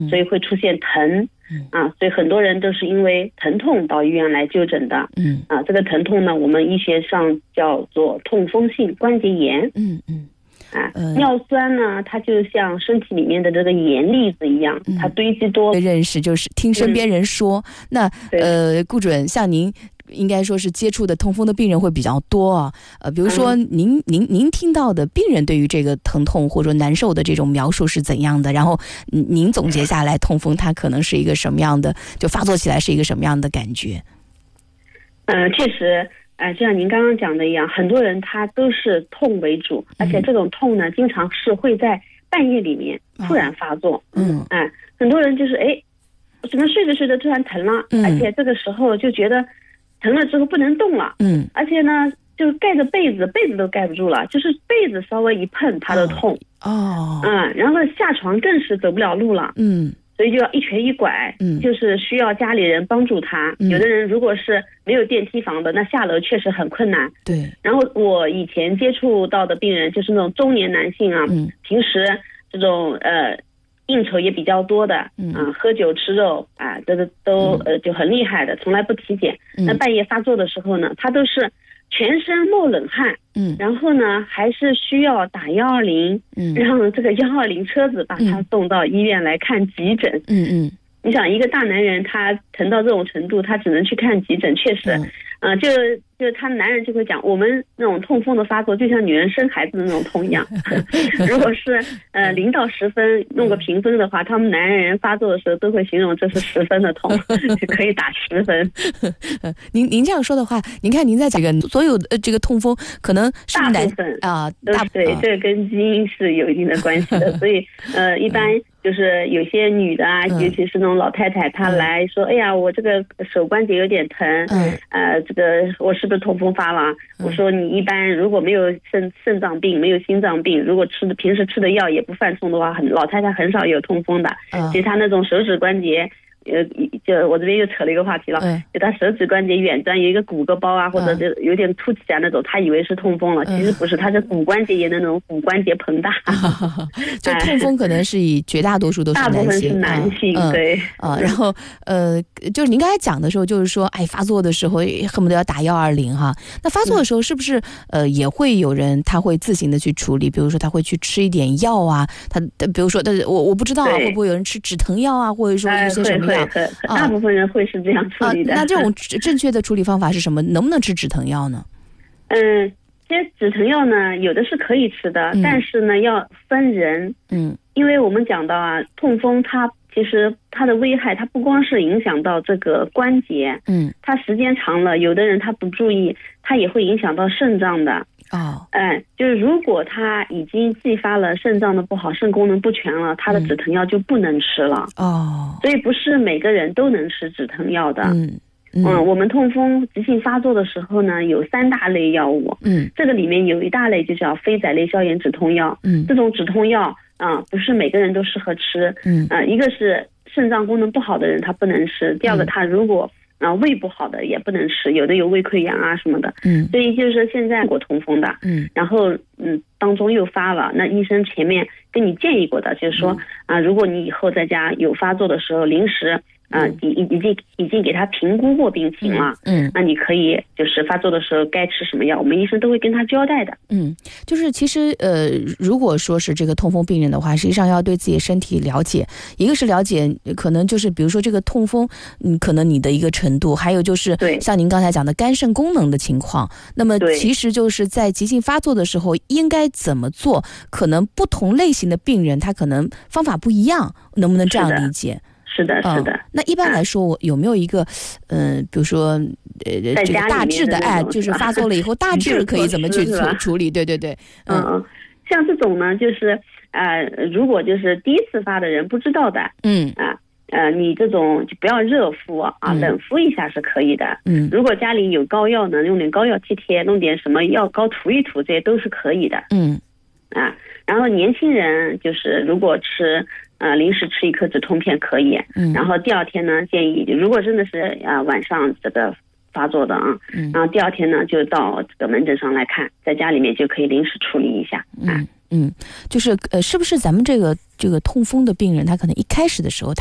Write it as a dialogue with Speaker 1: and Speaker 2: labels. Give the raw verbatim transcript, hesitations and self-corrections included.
Speaker 1: 所以会出现疼啊，所以很多人都是因为疼痛到医院来就诊的。嗯啊，这个疼痛呢，我们医学上叫做痛风性关节炎。嗯嗯啊，尿酸呢，它就像身体里面的这个盐粒子一样，它堆积多。
Speaker 2: 认识就是听身边人说，嗯、那呃，顾主任，像您应该说是接触的痛风的病人会比较多啊。呃，比如说您、嗯、您您听到的病人对于这个疼痛或者说难受的这种描述是怎样的？然后您总结下来，痛风它可能是一个什么样的，就发作起来是一个什么样的感觉？
Speaker 1: 呃，确实。呃，就像您刚刚讲的一样，很多人他都是痛为主，而且这种痛呢，经常是会在半夜里面突然发作。嗯，哎、呃，很多人就是哎，怎么睡着睡着突然疼了，嗯、而且这个时候就觉得疼了之后不能动了。嗯，而且呢，就盖着被子，被子都盖不住了，就是被子稍微一碰他都痛。哦，嗯，然后下床更是走不了路了。嗯。所以就要一瘸一拐，嗯，就是需要家里人帮助他。嗯、有的人如果是没有电梯房的，那下楼确实很困难。对。然后我以前接触到的病人就是那种中年男性啊，嗯、平时这种呃应酬也比较多的，嗯、呃，喝酒吃肉啊，这个都呃就很厉害的，从来不体检。嗯、那半夜发作的时候呢，他都是全身冒冷汗，嗯，然后呢还是需要打幺二零，嗯，让这个幺二零车子把他送到医院来看急诊，嗯嗯，你想一个大男人他疼到这种程度，他只能去看急诊，确实，嗯、呃，就就他们男人就会讲，我们那种痛风的发作就像女人生孩子的那种痛一样，如果是呃零到十分弄个评分的话，他们男人发作的时候都会形容这是十分的痛，可以打十分。
Speaker 2: 您您这样说的话，您看您在这个所有的这个痛风，可能是
Speaker 1: 大部分啊，大对，这跟基因是有一定的关系的，所以呃，一般就是有些女的啊，尤其是那种老太太，她来说，哎呀，我这个手关节有点疼，呃，这个我是不是痛风发了？我说你一般如果没有肾肾脏病，没有心脏病，如果吃的平时吃的药也不犯痛的话，很老太太很少有痛风的。其实她那种手指关节。呃，就我这边又扯了一个话题了，嗯、就他手指关节远端有一个骨骼包啊，或者就有点凸起啊那种，他以为是痛风了，嗯、其实不是，他是骨关节炎的那种骨关节膨大。
Speaker 2: 嗯、就痛风可能是以绝大多数都是男性，大部分
Speaker 1: 是男性，嗯、对
Speaker 2: 啊、呃。然后呃，就是您刚才讲的时候，就是说，哎，发作的时候恨不得要打幺二零哈。那发作的时候是不是、嗯、呃也会有人他会自行的去处理？比如说他会去吃一点药啊，他比如说，但是我我不知道啊，会不会有人吃止疼药啊，或者说一些什么？
Speaker 1: 对，大部分人会是这样处理的。
Speaker 2: 啊、那这种正确的处理方法是什么？能不能吃止疼药呢？
Speaker 1: 嗯，其实止疼药呢，有的是可以吃的，嗯、但是呢，要分人。嗯，因为我们讲到啊，痛风它其实它的危害，它不光是影响到这个关节，嗯，它时间长了，有的人他不注意，它也会影响到肾脏的。哦，哎，就是如果他已经继发了肾脏的不好，肾功能不全了，他的止疼药就不能吃了。哦，所以不是每个人都能吃止疼药的。嗯嗯, 嗯，我们痛风急性发作的时候呢，有三大类药物。嗯，这个里面有一大类就叫非甾类消炎止痛药。嗯，这种止痛药啊、呃，不是每个人都适合吃。嗯，啊、呃，一个是肾脏功能不好的人他不能吃，第二个他如果啊，胃不好的也不能吃，有的有胃溃疡啊什么的。嗯，所以就是说现在过痛风的，嗯，然后嗯当中又发了，那医生前面跟你建议过的，就是说啊、呃，如果你以后在家有发作的时候，临时啊，已已已经已经给他评估过病情了，嗯，那你可以就是发作的时候该吃什么药，我们医生都会跟他交代的。
Speaker 2: 嗯，就是其实呃，如果说是这个痛风病人的话，实际上要对自己身体了解，一个是了解可能就是比如说这个痛风，嗯，可能你的一个程度，还有就是像您刚才讲的肝肾功能的情况，那么其实就是在急性发作的时候应该怎么做，可能不同类型的病人他可能方法不一样，能不能这样理解？
Speaker 1: 是的，是的。
Speaker 2: 嗯、那一般来说，我有没有一个，嗯、呃，比如说，呃，这个大致的，哎，就是发作了以后，大致可以怎么去处处理？对对对，
Speaker 1: 嗯，嗯像这种呢，就是呃，如果就是第一次发的人不知道的，嗯啊。呃，你这种就不要热敷啊，嗯、冷敷一下是可以的。嗯，如果家里有膏药呢，用点膏药贴贴，弄点什么药膏涂一涂，这些都是可以的。嗯，啊，然后年轻人就是如果吃呃临时吃一颗止痛片可以。嗯，然后第二天呢，建议如果真的是啊、呃、晚上这个发作的啊，嗯，然后第二天呢就到这个门诊上来看，在家里面就可以临时处理一下。啊、嗯。
Speaker 2: 嗯，就是呃，是不是咱们这个这个痛风的病人，他可能一开始的时候